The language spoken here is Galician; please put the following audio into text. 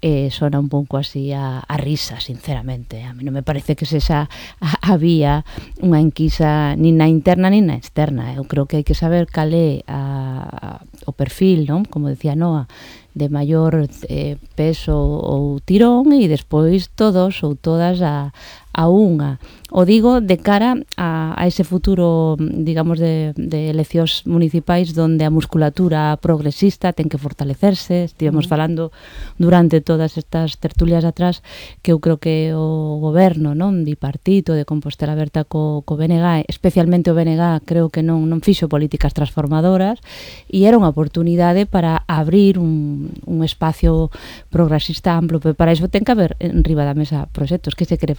sona un pouco así a risa, sinceramente. A mí non me parece que sexa a vía unha enquisa nin na interna nin na externa. Eu creo que hai que saber cal é o perfil, non? Como decía Noa, de maior peso ou tirón, e despois todos ou todas a unha. O digo de cara a ese futuro, digamos, de eleccións municipais onde a musculatura progresista ten que fortalecerse. Estivemos falando durante todas estas tertulias atrás que eu creo que o goberno, non, bipartito de Compostela Aberta co BNG, especialmente o BNG, creo que non fixo políticas transformadoras, e era unha oportunidade para abrir un espacio progresista amplo, pero para iso ten que haber en riba da mesa proxectos. Que se quere